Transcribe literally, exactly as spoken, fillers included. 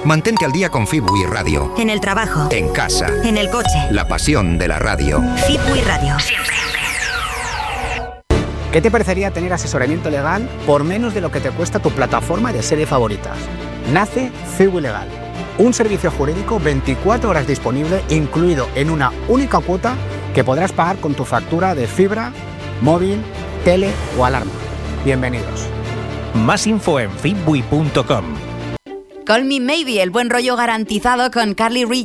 Mantente al día con Fibui Radio. En el trabajo. En casa. En el coche. La pasión de la radio. Fibui Radio. Siempre. ¿Qué te parecería tener asesoramiento legal por menos de lo que te cuesta tu plataforma de series favoritas? Nace Fibui Legal, un servicio jurídico veinticuatro horas disponible, incluido en una única cuota que podrás pagar con tu factura de fibra, móvil, tele o alarma. Bienvenidos. Más info en fibui punto com. Call Me Maybe, el buen rollo garantizado con Carly Rae